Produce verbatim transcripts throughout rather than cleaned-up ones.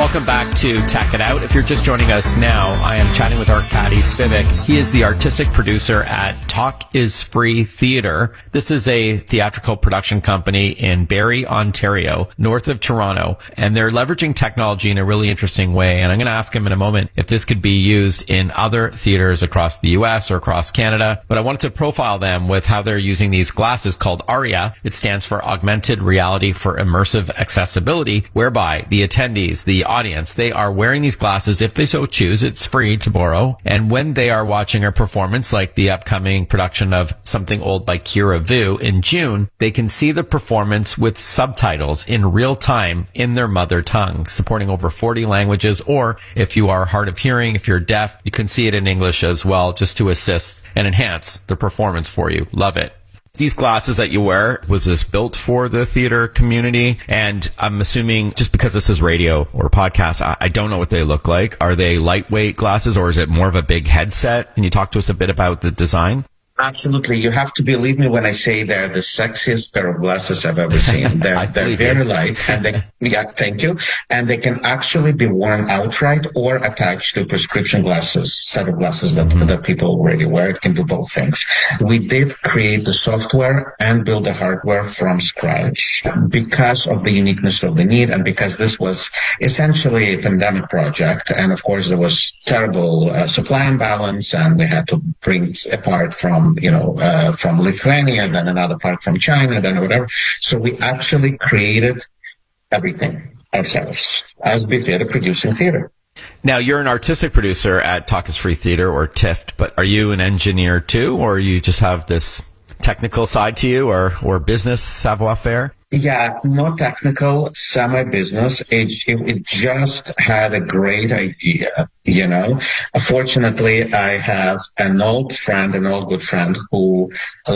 Welcome back to Tech It Out. If you're just joining us now, I am chatting with Arkady Spivak. He is the artistic producer at Talk is Free Theatre. This is a theatrical production company in Barrie, Ontario, north of Toronto, and they're leveraging technology in a really interesting way. And I'm going to ask him in a moment if this could be used in other theaters across the U S or across Canada. But I wanted to profile them with how they're using these glasses called ARIA. It stands for Augmented Reality for Immersive Accessibility, whereby the attendees, the audience, they are wearing these glasses if they so choose. It's free to borrow. And when they are watching a performance like the upcoming production of Something Old by Kira Vu in June, they can see the performance with subtitles in real time in their mother tongue, supporting over forty languages. Or if you are hard of hearing, if you're deaf, you can see it in English as well, just to assist and enhance the performance for you. Love it. These glasses that you wear, was this built for the theater community? And I'm assuming, just because this is radio or podcast, I, I don't know what they look like. Are they lightweight glasses, or is it more of a big headset? Can you talk to us a bit about the design? Absolutely. You have to believe me when I say they're the sexiest pair of glasses I've ever seen. They're, they're very you. light, and they, yeah, thank you. And they can actually be worn outright or attached to prescription glasses, set of glasses that, mm-hmm. that people already wear. It can do both things. We did create the software and build the hardware from scratch because of the uniqueness of the need, and because this was essentially a pandemic project. And of course, there was terrible uh, supply imbalance, and we had to bring a part from you know, uh, from Lithuania, then another part from China, then whatever. So we actually created everything ourselves as Big Theater producing theater. Now, you're an artistic producer at Talk is Free Theatre, or T I F T, but are you an engineer too, or you just have this technical side to you, or, or business savoir-faire? Yeah, not technical, semi-business. It, it, it just had a great idea, you know. Fortunately, I have an old friend, an old good friend who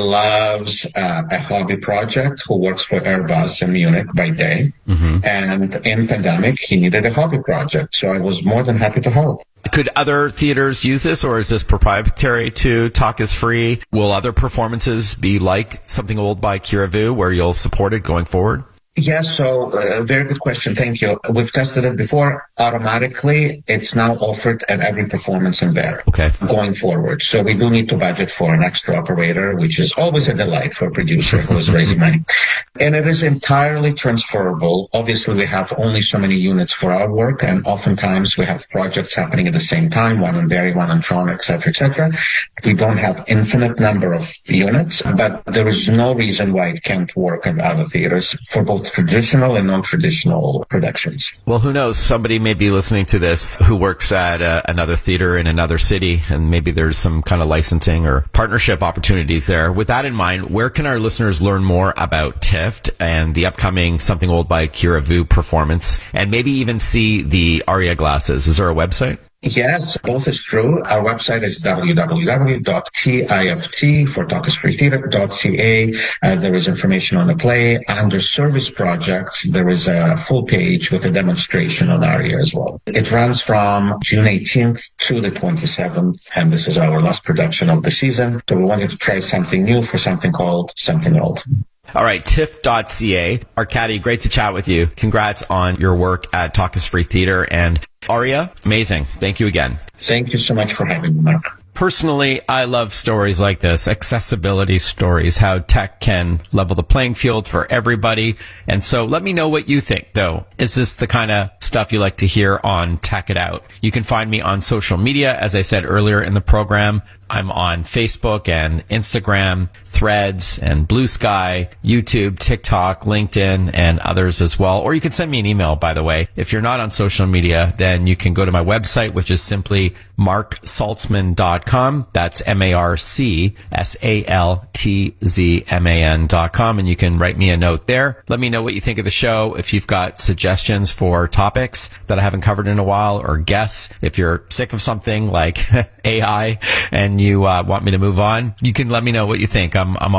loves uh, a hobby project, who works for Airbus in Munich by day. Mm-hmm. And in pandemic, he needed a hobby project. So I was more than happy to help. Could other theaters use this, or is this proprietary to Talk is Free? Will other performances be like Something Old by Kira Vu, where you'll support it going forward? Yes, so uh, very good question. Thank you. We've tested it before. Automatically, it's now offered at every performance in there. Okay. Going forward. So we do need to budget for an extra operator, which is always a delight for a producer who is raising money. And it is entirely transferable. Obviously, we have only so many units for our work, and oftentimes we have projects happening at the same time, one in Barrie, one in Toronto, et cetera, et cetera. We don't have infinite number of units, but there is no reason why it can't work at other theaters for both traditional and non-traditional productions. Well, who knows? Somebody may be listening to this who works at uh, another theater in another city, and maybe there's some kind of licensing or partnership opportunities there. With that in mind, where can our listeners learn more about T I F T and the upcoming Something Old by Kira Vu performance, and maybe even see the ARIA glasses? Is there a website? Yes, both is true. Our website is w w w dot tift for talk is free theatre dot c a. Uh, there is information on the play. Under service projects, there is a full page with a demonstration on ARIA as well. It runs from June eighteenth to the twenty-seventh, and this is our last production of the season. So we wanted to try something new for something called Something Old. All right, tift dot c a. Arkady, great to chat with you. Congrats on your work at Talk is Free Theatre, and ARIA, amazing. Thank you again. Thank you so much for having me, Mark. Personally, I love stories like this, accessibility stories, how tech can level the playing field for everybody. And so let me know what you think, though. Is this the kind of stuff you like to hear on Tech It Out? You can find me on social media, as I said earlier in the program. I'm on Facebook and Instagram, Threads and Blue Sky, YouTube, TikTok, LinkedIn, and others as well. Or you can send me an email, by the way. If you're not on social media, then you can go to my website, which is simply mark saltzman dot com. That's M A R C S A L T Z M A N dot com. And you can write me a note there. Let me know what you think of the show. If you've got suggestions for topics that I haven't covered in a while, or guests, if you're sick of something like A I and you uh, want me to move on, you can let me know what you think. I'm, I'm